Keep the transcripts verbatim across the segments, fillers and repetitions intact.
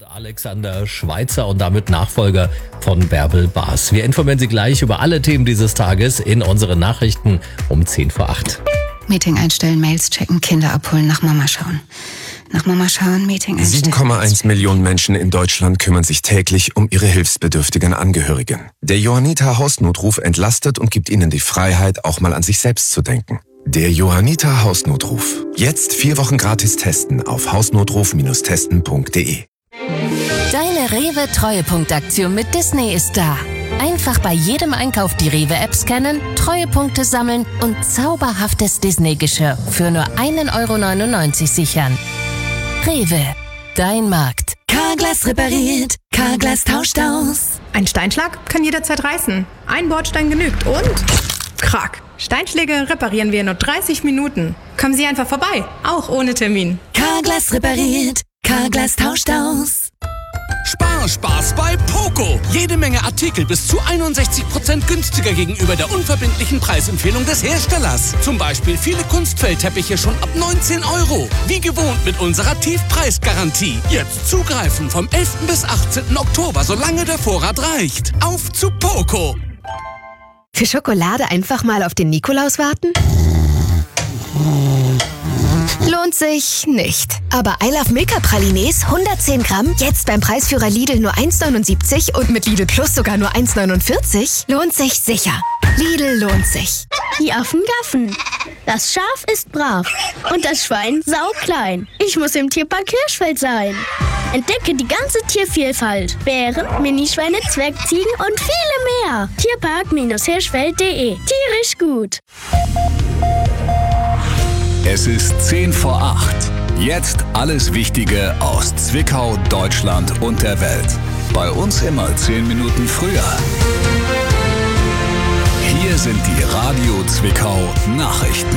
Alexander Schweitzer und damit Nachfolger von Bärbel Baas. Wir informieren Sie gleich über alle Themen dieses Tages in unseren Nachrichten um zehn vor acht. Meeting einstellen, Mails checken, Kinder abholen, nach Mama schauen. Nach Mama schauen, Meeting einstellen. sieben Komma eins Millionen Menschen in Deutschland kümmern sich täglich um ihre hilfsbedürftigen Angehörigen. Der Johanniter Hausnotruf entlastet und gibt ihnen die Freiheit, auch mal an sich selbst zu denken. Der Johanniter Hausnotruf. Jetzt vier Wochen gratis testen auf hausnotruf Bindestrich testen Punkt de. Deine Rewe-Treuepunktaktion mit Disney ist da. Einfach bei jedem Einkauf die Rewe-App scannen, Treuepunkte sammeln und zauberhaftes Disney-Geschirr für nur ein Euro neunundneunzig sichern. Rewe, dein Markt. Carglass repariert, Carglass tauscht aus. Ein Steinschlag kann jederzeit reißen. Ein Bordstein genügt und... Krack. Steinschläge reparieren wir in nur dreißig Minuten. Kommen Sie einfach vorbei, auch ohne Termin. Carglass repariert, Carglass tauscht aus. Sparspaß bei Poco. Jede Menge Artikel bis zu einundsechzig Prozent günstiger gegenüber der unverbindlichen Preisempfehlung des Herstellers. Zum Beispiel viele Kunstfellteppiche schon ab neunzehn Euro. Wie gewohnt mit unserer Tiefpreisgarantie. Jetzt zugreifen vom elften bis achtzehnten Oktober, solange der Vorrat reicht. Auf zu Poco. Für Schokolade einfach mal auf den Nikolaus warten? Lohnt sich nicht. Aber I Love Milka Pralines hundertzehn Gramm, jetzt beim Preisführer Lidl nur eins neunundsiebzig und mit Lidl Plus sogar nur eins neunundvierzig, lohnt sich sicher. Lidl lohnt sich. Die Affen gaffen. Das Schaf ist brav und das Schwein sauklein. Ich muss im Tierpark Hirschfeld sein. Entdecke die ganze Tiervielfalt. Bären, Minischweine, Zwergziegen und viele mehr. Tierpark Hirschfeld Punkt de. Tierisch gut. Es ist zehn vor acht. Jetzt alles Wichtige aus Zwickau, Deutschland und der Welt. Bei uns immer zehn Minuten früher. Hier sind die Radio Zwickau Nachrichten.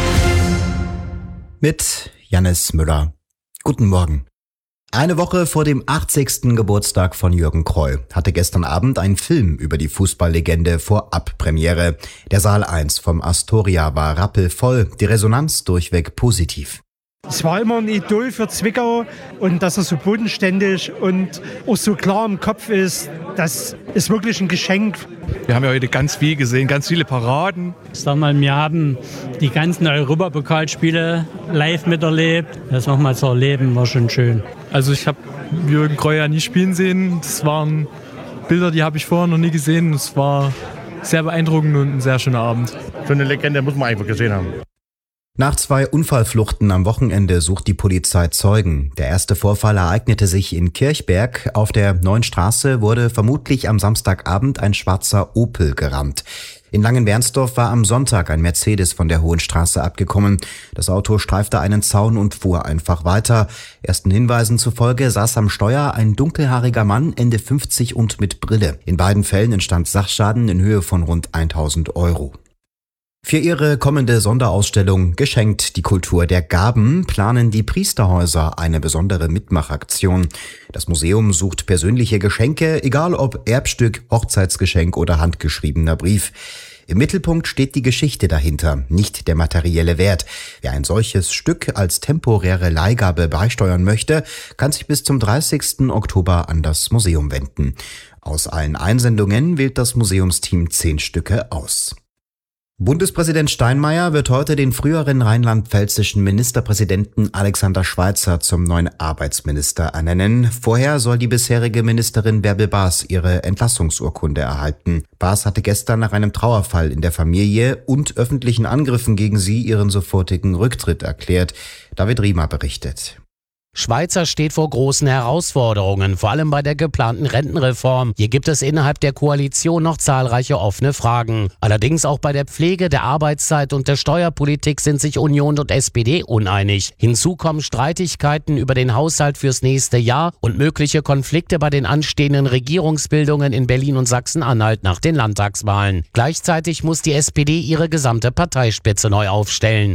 Mit Jannis Müller. Guten Morgen. Eine Woche vor dem achtzigsten Geburtstag von Jürgen Kroll hatte gestern Abend ein Film über die Fußballlegende Vorabpremiere. Der Saal eins vom Astoria war rappelvoll, die Resonanz durchweg positiv. Es war immer ein Idol für Zwickau und dass er so bodenständig und auch so klar im Kopf ist, das ist wirklich ein Geschenk. Wir haben ja heute ganz viel gesehen, ganz viele Paraden. Sag mal, wir haben die ganzen Europapokalspiele live miterlebt. Das nochmal zu erleben war schon schön. Also ich habe Jürgen Kroll ja nie spielen sehen. Das waren Bilder, die habe ich vorher noch nie gesehen. Es war sehr beeindruckend und ein sehr schöner Abend. So eine Legende muss man einfach gesehen haben. Nach zwei Unfallfluchten am Wochenende sucht die Polizei Zeugen. Der erste Vorfall ereignete sich in Kirchberg. Auf der Neuen Straße wurde vermutlich am Samstagabend ein schwarzer Opel gerammt. In Langenwernsdorf war am Sonntag ein Mercedes von der Hohen Straße abgekommen. Das Auto streifte einen Zaun und fuhr einfach weiter. Ersten Hinweisen zufolge saß am Steuer ein dunkelhaariger Mann, Ende fünfzig und mit Brille. In beiden Fällen entstand Sachschaden in Höhe von rund tausend Euro. Für ihre kommende Sonderausstellung Geschenkt die Kultur der Gaben planen die Priesterhäuser eine besondere Mitmachaktion. Das Museum sucht persönliche Geschenke, egal ob Erbstück, Hochzeitsgeschenk oder handgeschriebener Brief. Im Mittelpunkt steht die Geschichte dahinter, nicht der materielle Wert. Wer ein solches Stück als temporäre Leihgabe beisteuern möchte, kann sich bis zum dreißigsten Oktober an das Museum wenden. Aus allen Einsendungen wählt das Museumsteam zehn Stücke aus. Bundespräsident Steinmeier wird heute den früheren rheinland-pfälzischen Ministerpräsidenten Alexander Schweitzer zum neuen Arbeitsminister ernennen. Vorher soll die bisherige Ministerin Bärbel Baas ihre Entlassungsurkunde erhalten. Baas hatte gestern nach einem Trauerfall in der Familie und öffentlichen Angriffen gegen sie ihren sofortigen Rücktritt erklärt. David Riemer berichtet. Schweitzer steht vor großen Herausforderungen, vor allem bei der geplanten Rentenreform. Hier gibt es innerhalb der Koalition noch zahlreiche offene Fragen. Allerdings auch bei der Pflege, der Arbeitszeit und der Steuerpolitik sind sich Union und S P D uneinig. Hinzu kommen Streitigkeiten über den Haushalt fürs nächste Jahr und mögliche Konflikte bei den anstehenden Regierungsbildungen in Berlin und Sachsen-Anhalt nach den Landtagswahlen. Gleichzeitig muss die S P D ihre gesamte Parteispitze neu aufstellen.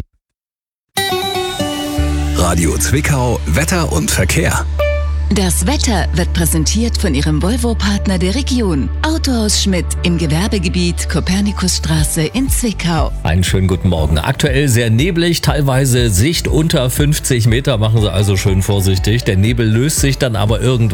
Radio Zwickau, Wetter und Verkehr. Das Wetter wird präsentiert von Ihrem Volvo-Partner der Region. Autohaus Schmidt im Gewerbegebiet Kopernikusstraße in Zwickau. Einen schönen guten Morgen. Aktuell sehr neblig, teilweise Sicht unter fünfzig Meter. Machen Sie also schön vorsichtig. Der Nebel löst sich dann aber irgendwann